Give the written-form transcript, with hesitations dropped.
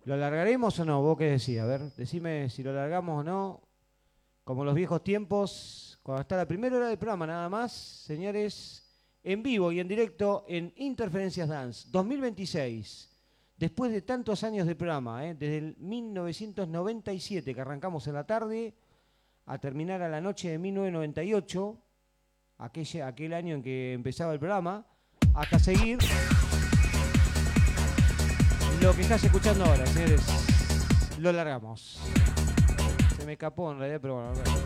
¿Lo alargaremos o no? ¿Vos qué decís? A ver, decime si lo alargamos o no. Como los viejos tiempos, cuando está la primera hora del programa, nada más, señores, en vivo y en directo en Interferencias Dance 2026. Después de tantos años de programa, desde el 1997 que arrancamos en la tarde, a terminar a la noche de 1998, aquel año en que empezaba el programa, hasta seguir lo que estás escuchando ahora, señores. Lo largamos. Se me escapó en realidad, pero bueno.